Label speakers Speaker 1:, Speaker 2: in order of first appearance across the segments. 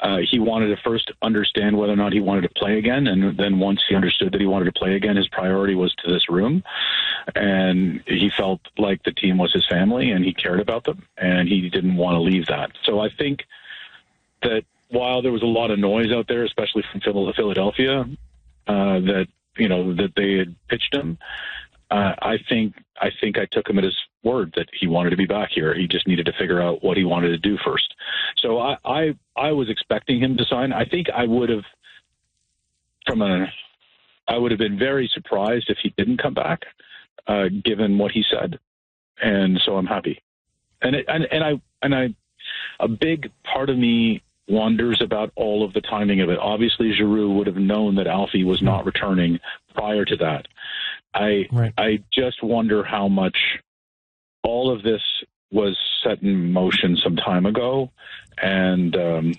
Speaker 1: He wanted to first understand whether or not he wanted to play again, and then once he understood that he wanted to play again, his priority was to this room, and he felt like the team was his family, and he cared about them, and he didn't want to leave that. So I think that while there was a lot of noise out there, especially from Philadelphia, that they had pitched him, I think I took him at his word that he wanted to be back here. He just needed to figure out what he wanted to do first. So I was expecting him to sign. I think I would have been very surprised if he didn't come back, given what he said. And so I'm happy. And a big part of me wonders about all of the timing of it. Obviously, Giroux would have known that Alfie was not returning prior to that. I just wonder how much all of this was set in motion some time ago, and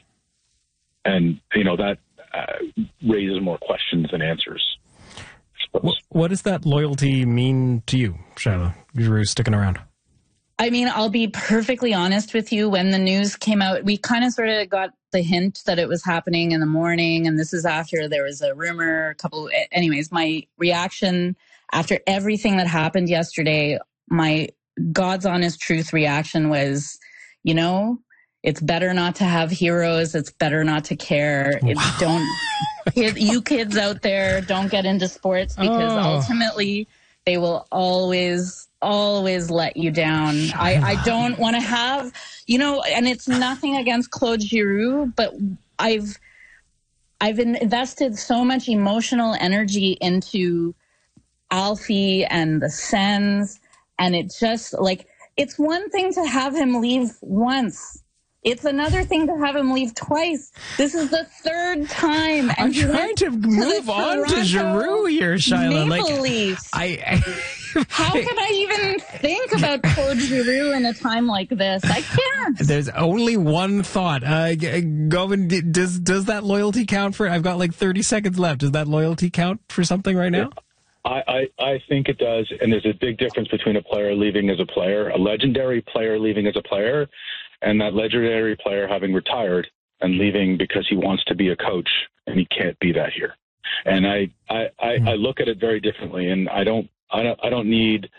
Speaker 1: that raises more questions than answers.
Speaker 2: What does that loyalty mean to you, Shyla? Giroux sticking around.
Speaker 3: I mean, I'll be perfectly honest with you. When the news came out, we kind of sort of got the hint that it was happening in the morning, and this is after there was a rumor. Anyways, my reaction after everything that happened yesterday, my God's honest truth reaction was, it's better not to have heroes. It's better not to care. You kids out there, don't get into sports, because ultimately they will always let you down. I don't want to have, and it's nothing against Claude Giroux, but I've invested so much emotional energy into Alfie and the Sens, and it's just it's one thing to have him leave once. It's another thing to have him leave twice. This is the third time.
Speaker 2: I'm trying to move on to Giroux here, Shyla.
Speaker 3: Maple Leafs. How can I even think about Claude Giroux in a time like this? I can't.
Speaker 2: There's only one thought. Govan, does that loyalty count for? I've got 30 seconds left. Does that loyalty count for something right now?
Speaker 1: I think it does, and there's a big difference between a player leaving as a player, a legendary player leaving as a player, and that legendary player having retired and leaving because he wants to be a coach, and he can't be that here. And I look at it very differently, and I don't need.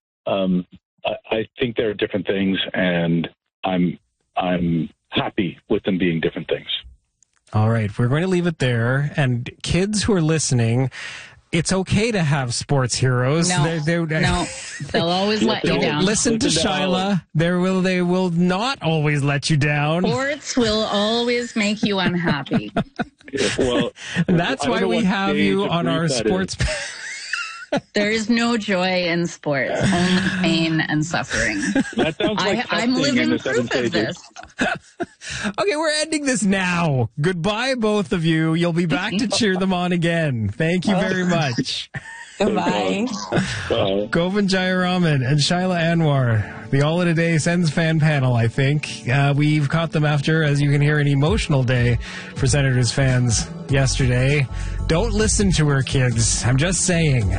Speaker 1: I think there are different things, and I'm happy with them being different things.
Speaker 2: All right, we're going to leave it there. And kids who are listening, it's okay to have sports heroes.
Speaker 3: No, they'll always let you down.
Speaker 2: Don't listen to Shyla. They will not always let you down.
Speaker 3: Sports will always make you unhappy.
Speaker 1: Well,
Speaker 2: that's why we have you on our sports.
Speaker 3: There is no joy in sports, only pain and suffering.
Speaker 1: That sounds like
Speaker 3: I'm living proof of this.
Speaker 2: Okay, we're ending this now. Goodbye, both of you. You'll be back to cheer them on again. Thank you very much.
Speaker 3: Goodbye.
Speaker 2: Govan Jayaraman and Shyla Anwar, the All in a Day Sens fan panel, I think. We've caught them after, as you can hear, an emotional day for Senators fans yesterday. Don't listen to her, kids. I'm just saying.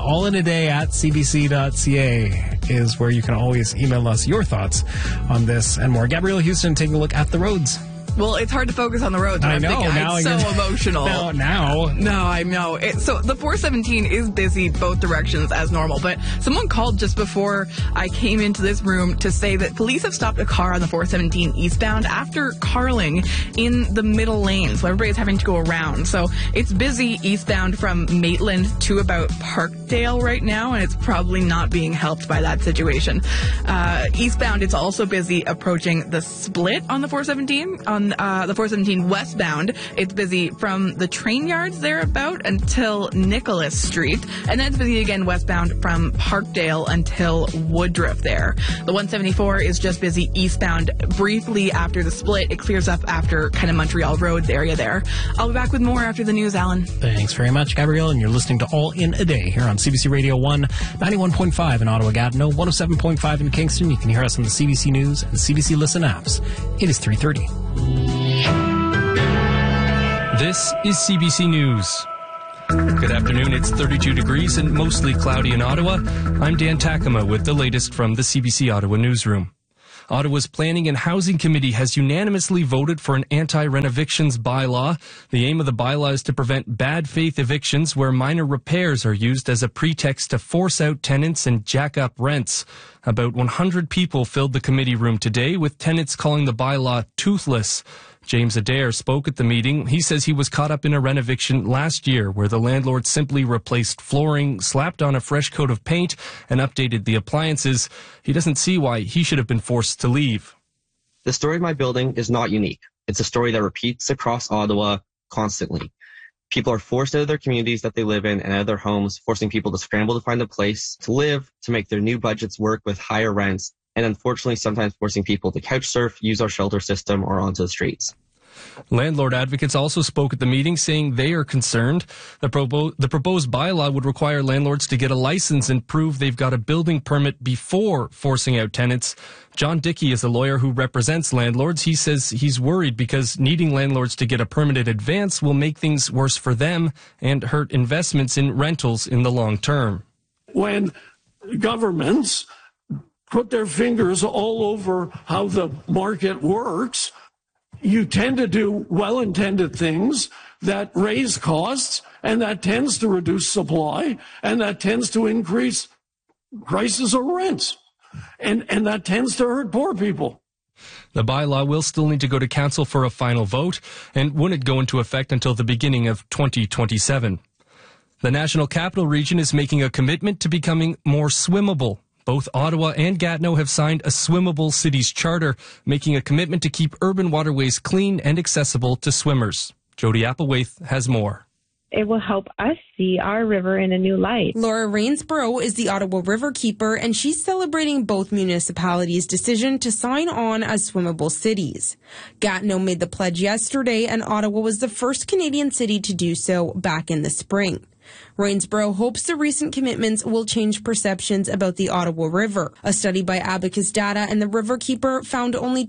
Speaker 2: allinaday@cbc.ca is where you can always email us your thoughts on this and more. Gabrielle Houston taking a look at the roads.
Speaker 4: Well, it's hard to focus on the roads.
Speaker 2: I know.
Speaker 4: Now it's so emotional.
Speaker 2: No,
Speaker 4: I know. So the 417 is busy both directions as normal, but someone called just before I came into this room to say that police have stopped a car on the 417 eastbound after carling in the middle lane. So everybody's having to go around. So it's busy eastbound from Maitland to about Parkdale right now, and it's probably not being helped by that situation. Eastbound, it's also busy approaching the split on the 417. On the 417 westbound, it's busy from the train yards thereabout until Nicholas Street, and then it's busy again westbound from Parkdale until Woodruff there. The 174 is just busy eastbound briefly after the split. It clears up after kind of Montreal Roads area there. I'll be back with more after the news, Alan.
Speaker 2: Thanks very much, Gabrielle, and you're listening to All in a Day here on CBC Radio 1, 91.5 in Ottawa-Gatineau, 107.5 in Kingston. You can hear us on the CBC News and CBC Listen apps. It is 3:30.
Speaker 5: This is CBC News. Good afternoon. It's 32 degrees and mostly cloudy in Ottawa. I'm Dan Takama with the latest from the CBC Ottawa newsroom. Ottawa's Planning and Housing Committee has unanimously voted for an anti-renovictions bylaw. The aim of the bylaw is to prevent bad faith evictions where minor repairs are used as a pretext to force out tenants and jack up rents. About 100 people filled the committee room today, with tenants calling the bylaw toothless. James Adair spoke at the meeting. He says he was caught up in a renoviction last year where the landlord simply replaced flooring, slapped on a fresh coat of paint, and updated the appliances. He doesn't see why he should have been forced to leave.
Speaker 6: The story of my building is not unique. It's a story that repeats across Ottawa constantly. People are forced out of their communities that they live in and out of their homes, forcing people to scramble to find a place to live, to make their new budgets work with higher rents, and unfortunately sometimes forcing people to couch surf, use our shelter system, or onto the streets.
Speaker 5: Landlord advocates also spoke at the meeting, saying they are concerned. The proposed bylaw would require landlords to get a license and prove they've got a building permit before forcing out tenants. John Dickey is a lawyer who represents landlords. He says he's worried because needing landlords to get a permit in advance will make things worse for them and hurt investments in rentals in the long term.
Speaker 7: When governments put their fingers all over how the market works, you tend to do well-intended things that raise costs, and that tends to reduce supply, and that tends to increase prices or rents, and that tends to hurt poor people.
Speaker 5: The bylaw will still need to go to council for a final vote and wouldn't go into effect until the beginning of 2027. The National Capital Region is making a commitment to becoming more swimmable. Both Ottawa and Gatineau have signed a Swimmable Cities Charter, making a commitment to keep urban waterways clean and accessible to swimmers. Jody Applewaith has more.
Speaker 8: It will help us see our river in a new light.
Speaker 9: Laura Rainsborough is the Ottawa River Keeper, and she's celebrating both municipalities' decision to sign on as swimmable cities. Gatineau made the pledge yesterday, and Ottawa was the first Canadian city to do so back in the spring. Rainsborough hopes the recent commitments will change perceptions about the Ottawa River. A study by Abacus Data and the River Keeper found only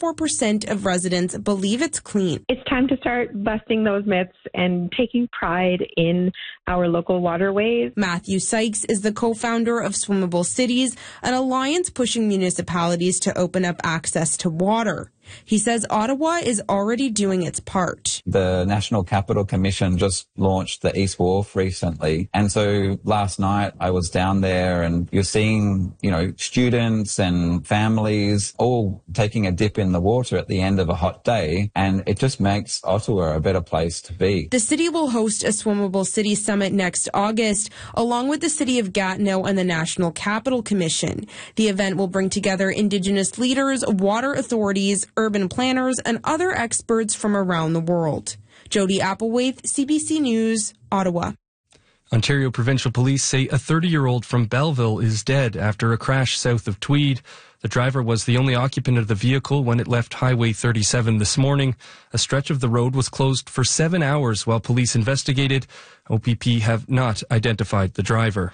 Speaker 9: 24% of residents believe it's clean.
Speaker 8: It's time to start busting those myths and taking pride in our local waterways.
Speaker 9: Matthew Sykes is the co-founder of Swimmable Cities, an alliance pushing municipalities to open up access to water. He says Ottawa is already doing its part.
Speaker 10: The National Capital Commission just launched the East Wharf recently. And so last night I was down there and you're seeing, students and families all taking a dip in the water at the end of a hot day. And it just makes Ottawa a better place to be.
Speaker 9: The city will host a Swimmable City Summit next August, along with the City of Gatineau and the National Capital Commission. The event will bring together Indigenous leaders, water authorities, urban planners, and other experts from around the world. Jody Applewaith, CBC News, Ottawa.
Speaker 5: Ontario Provincial Police say a 30-year-old from Belleville is dead after a crash south of Tweed. The driver was the only occupant of the vehicle when it left Highway 37 this morning. A stretch of the road was closed for 7 hours while police investigated. OPP have not identified the driver.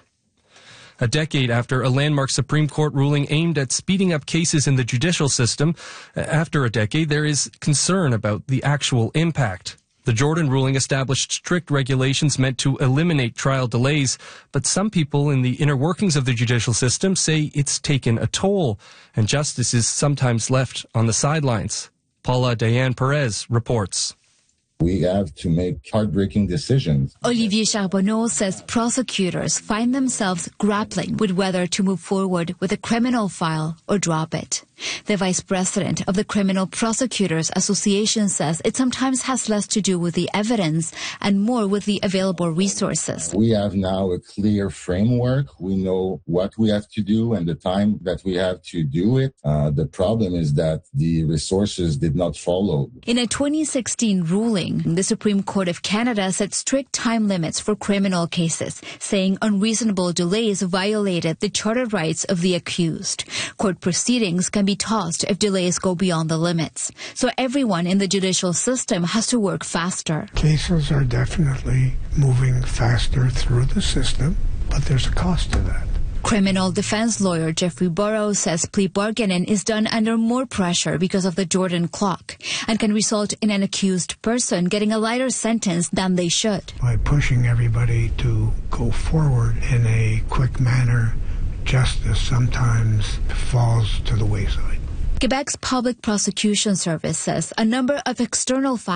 Speaker 5: A decade after a landmark Supreme Court ruling aimed at speeding up cases in the judicial system, after a decade, there is concern about the actual impact. The Jordan ruling established strict regulations meant to eliminate trial delays, but some people in the inner workings of the judicial system say it's taken a toll, and justice is sometimes left on the sidelines. Paula Diane Perez reports.
Speaker 11: We have to make heartbreaking decisions.
Speaker 12: Olivier Charbonneau says prosecutors find themselves grappling with whether to move forward with a criminal file or drop it. The vice president of the Criminal Prosecutors Association says it sometimes has less to do with the evidence and more with the available resources.
Speaker 11: We have now a clear framework. We know what we have to do and the time that we have to do it. The problem is that the resources did not follow.
Speaker 12: In a 2016 ruling, the Supreme Court of Canada set strict time limits for criminal cases, saying unreasonable delays violated the charter rights of the accused. Court proceedings can be tossed if delays go beyond the limits. So everyone in the judicial system has to work faster.
Speaker 13: Cases are definitely moving faster through the system, but there's a cost to that.
Speaker 12: Criminal defense lawyer Jeffrey Burrows says plea bargaining is done under more pressure because of the Jordan clock and can result in an accused person getting a lighter sentence than they should.
Speaker 13: By pushing everybody to go forward in a quick manner, justice sometimes falls to the wayside.
Speaker 12: Quebec's Public Prosecution Service says a number of external